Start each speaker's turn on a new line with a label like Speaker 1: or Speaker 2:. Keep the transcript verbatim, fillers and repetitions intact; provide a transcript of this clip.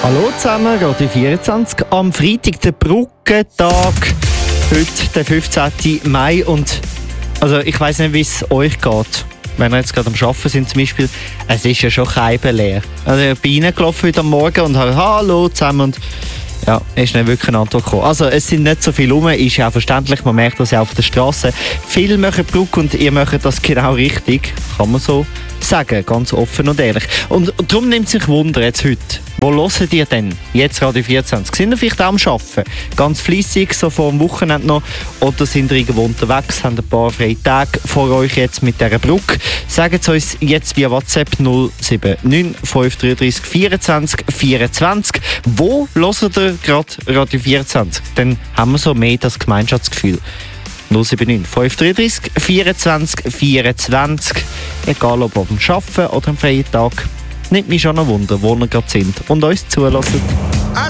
Speaker 1: Hallo zusammen, Radio vierundzwanzig. Am Freitag, der Brückentag, heute der fünfzehnten Mai. Und also ich weiss nicht, wie es euch geht. Wenn wir jetzt gerade am Arbeiten sind zum Beispiel, es ist ja schon leer. Also ich bin reingelaufen heute am Morgen und habe «Hallo zusammen» und ja, ist nicht wirklich eine Antwort gekommen. Also es sind nicht so viele rum, ist ja auch verständlich, man merkt das ja auf der Straße. Viele machen Brücke und ihr macht das genau richtig, kann man so sagen, ganz offen und ehrlich. Und, und darum nimmt sich Wunder jetzt heute. Wo hört ihr denn jetzt Radio vierundzwanzig? Sind ihr vielleicht auch am Arbeiten? Ganz fleissig, so vor dem Wochenende noch? Oder sind ihr irgendwo unterwegs, habt ein paar freie Tage vor euch jetzt mit dieser Brücke? Sagt es uns jetzt via WhatsApp null sieben neun fünf drei drei vierundzwanzig vierundzwanzig. Wo hört ihr gerade Radio vierundzwanzig? Dann haben wir so mehr das Gemeinschaftsgefühl. null sieben neun fünf drei drei vierundzwanzig vierundzwanzig. Egal ob am Arbeiten oder am freien Tag. Nimmt mich schon ein Wunder, wo ihr gerade sind und uns zulassen.